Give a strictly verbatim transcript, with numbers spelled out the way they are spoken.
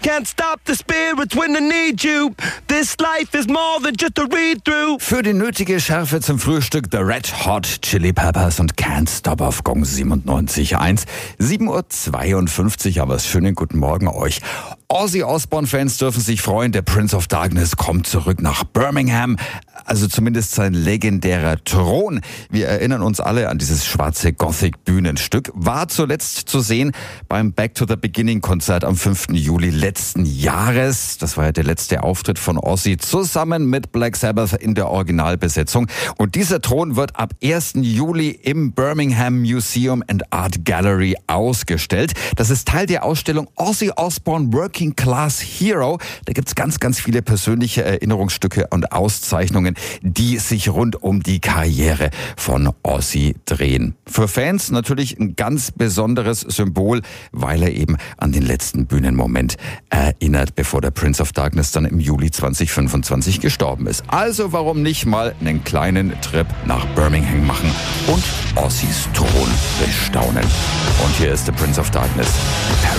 Can't stop the spirits when I need you. This life is more than just a read-through. Für die nötige Schärfe zum Frühstück The Red Hot Chili Peppers und Can't Stop auf Gong siebenundneunzig Komma eins. sieben Uhr zweiundfünfzig, aber schönen guten Morgen euch. Ozzy Osbourne-Fans dürfen sich freuen, der Prince of Darkness kommt zurück nach Birmingham. Also zumindest sein legendärer Thron. Wir erinnern uns alle an dieses schwarze Gothic-Bühnenstück. War zuletzt zu sehen beim Back to the Beginning-Konzert am fünften Juli letzten Jahres. Das war ja der letzte Auftritt von Ozzy zusammen mit Black Sabbath in der Originalbesetzung. Und dieser Thron wird ab ersten Juli im Birmingham Museum and Art Gallery ausgestellt. Das ist Teil der Ausstellung Ozzy Osbourne Working Class Hero. Da gibt's ganz, ganz viele persönliche Erinnerungsstücke und Auszeichnungen, die sich rund um die Karriere von Ozzy drehen. Für Fans natürlich ein ganz besonderes Symbol, weil er eben an den letzten Bühnenmoment erinnert, bevor der Prince of Darkness dann im Juli zwanzig fünfundzwanzig gestorben ist. Also warum nicht mal einen kleinen Trip nach Birmingham machen und Ozzys Thron bestaunen. Und hier ist der Prince of Darkness.